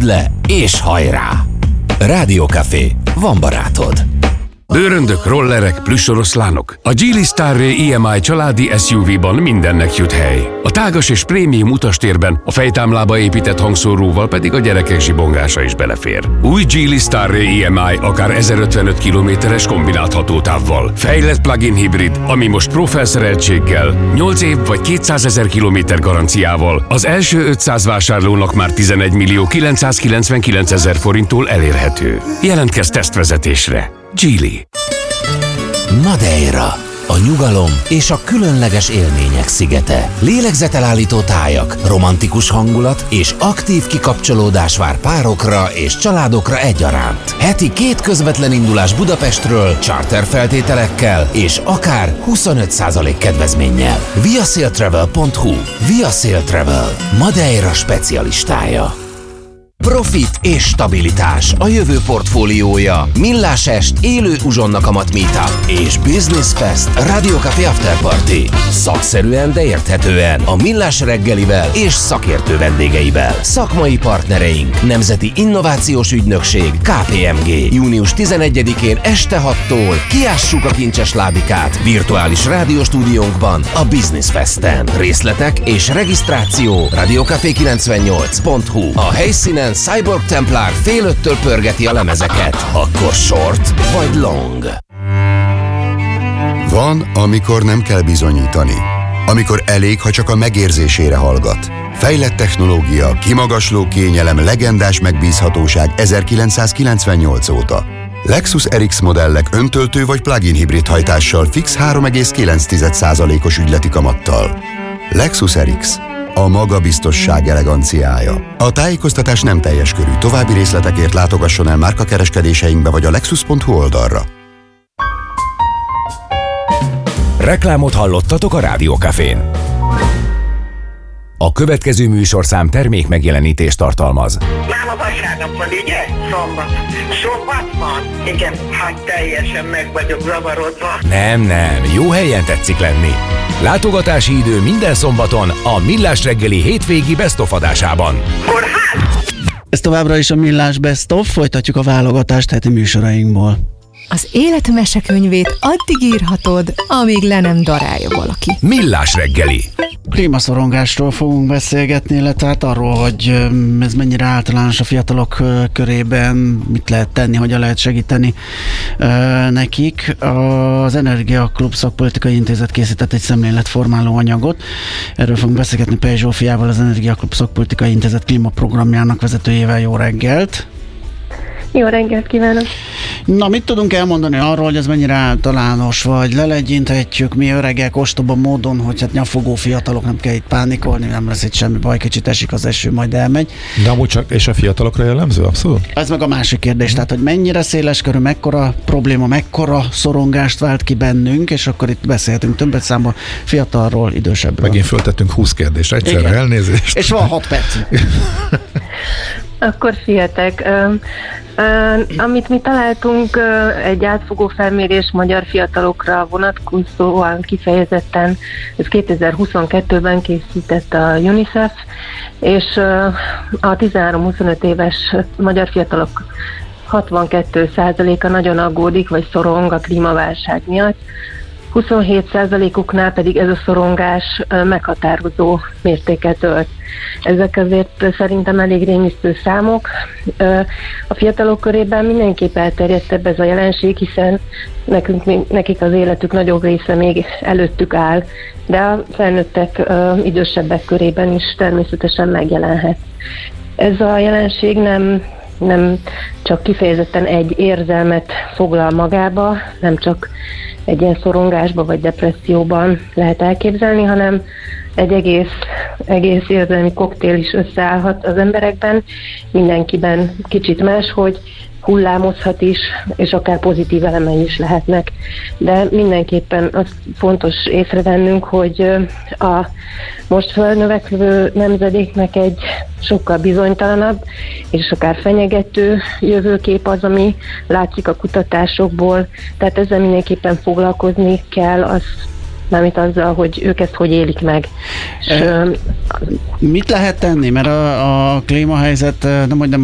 le és hajrá! Rádiókafé, van barátod. Bőröndök, rollerek, plüssoroszlánok. A Geely Starray EMI családi SUV-ban mindennek jut hely. A tágas és prémium utastérben a fejtámlába épített hangszóróval pedig a gyerekek zsibongása is belefér. Új Geely Starray EMI akár 1055 km-es kombinált hatótávval. Fejlett plug-in hibrid, ami most Pro felszereltséggel, 8 év vagy 200 000 km garanciával az első 500 vásárlónak már 11.999.000 forinttól elérhető. Jelentkezz tesztvezetésre! Geely. Madeira, a nyugalom és a különleges élmények szigete. Lélegzetelállító tájak, romantikus hangulat és aktív kikapcsolódás vár párokra és családokra egyaránt. Heti 2 közvetlen indulás Budapestről, charter feltételekkel és akár 25% kedvezménnyel. viasailtravel.hu. Via Sail Travel, Madeira specialistája. Profit és stabilitás a jövő portfóliója. Millás est, élő uzsonnakamat meetup és Business Fest Rádiókafé After Party. Szakszerűen, de érthetően a Millás reggelivel és szakértő vendégeivel. Szakmai partnereink: Nemzeti Innovációs Ügynökség, KPMG. Június 11-én este 6-tól kiássuk a kincses ládikát virtuális rádióstúdiónkban a Business Festen. Részletek és regisztráció rádiókafé98.hu. A helyszínen Cyborg Templar fél 5-től pörgeti a lemezeket. Akkor short vagy long? Van, amikor nem kell bizonyítani. Amikor elég, ha csak a megérzésére hallgat. Fejlett technológia, kimagasló kényelem, legendás megbízhatóság 1998 óta. Lexus RX modellek öntöltő vagy plug-in hibrid hajtással fix 3,9%-os ügyleti kamattal. Lexus RX. A magabiztosság eleganciája. A tájékoztatás nem teljes körű. További részletekért látogasson el márkakereskedéseinkbe vagy a lexus.hu oldalra. Reklámot hallottatok a Rádiókafén. A következő műsorszám termék megjelenítést tartalmaz. Már a vasárnap van, ugye? Szombat. Szombat van? Igen, hát teljesen meg vagyok zavarodva. Nem, jó helyen tetszik lenni. Látogatási idő minden szombaton a Millás reggeli hétvégi Best of adásában. Kórház! Ez továbbra is a Millás Best of, folytatjuk a válogatást heti műsorainkból. Az élet mesekönyvét addig írhatod, amíg le nem darálja valaki. Millás reggeli. Klímaszorongásról fogunk beszélgetni, illetve hát arról, hogy ez mennyire általános a fiatalok körében, mit lehet tenni, hogyan lehet segíteni nekik. Az Energia Klub Szakpolitikai Intézet készített egy szemléletformáló anyagot. Erről fogunk beszélgetni Pej Zsófiával, az Energia Klub Szakpolitikai Intézet klímaprogramjának vezetőjével. Jó reggelt! Jó reggelt kívánok! Na, mit tudunk elmondani arról, hogy ez mennyire általános, vagy lelegyinthetjük mi öregek ostoba módon, hogy hát nyafogó fiatalok, nem kell itt pánikolni, nem lesz itt semmi baj, kicsit esik az eső, majd elmegy. De amúgy csak és a fiatalokra jellemző, abszolút? Ez meg a másik kérdés, tehát hogy mennyire széleskörű, mekkora probléma, mekkora szorongást vált ki bennünk, és akkor itt beszélhetünk többet számban fiatalról, idősebbről. Megint föltettünk 20 kérdést egyszerre, igen. Elnézést. És van 6 perc. Akkor fiatek. Amit mi találtunk, egy átfogó felmérés magyar fiatalokra vonatkozóan kifejezetten, ez 2022-ben készített a UNICEF, és a 13-25 éves magyar fiatalok 62%-a nagyon aggódik vagy szorong a klímaválság miatt, 27%-uknál pedig ez a szorongás meghatározó mértéket ölt. Ezek azért szerintem elég rémisztő számok. A fiatalok körében mindenképp elterjedtebb ez a jelenség, hiszen nekik az életük nagyobb része még előttük áll, de a felnőttek, idősebbek körében is természetesen megjelenhet. Ez a jelenség nem csak kifejezetten egy érzelmet foglal magába, nem csak egy ilyen szorongásba vagy depresszióban lehet elképzelni, hanem egy egész érzelmi koktél is összeállhat az emberekben, mindenkiben kicsit máshogy, hullámozhat is, és akár pozitív elemei is lehetnek. De mindenképpen az fontos észrevennünk, hogy a most felnövekvő nemzedéknek egy sokkal bizonytalanabb és akár fenyegető jövőkép az, ami látszik a kutatásokból. Tehát ezzel mindenképpen foglalkozni kell, mármint azzal, hogy ők ezt hogy élik meg. Mit lehet tenni? Mert a klímahelyzet nem